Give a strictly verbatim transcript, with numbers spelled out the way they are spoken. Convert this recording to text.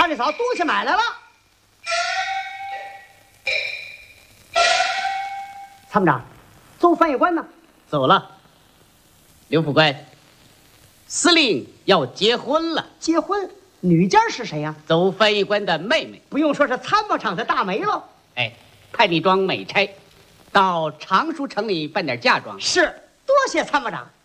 看这嫂东西买来了。参谋长，邹翻译官呢？ 走了。刘副官，司令要结婚了。 结婚？女家是谁呀、啊？ 邹翻译官的妹妹。 不用说，是参谋长的大梅喽。 哎，派你装美差，到常熟城里办点嫁妆。 是，多谢参谋长。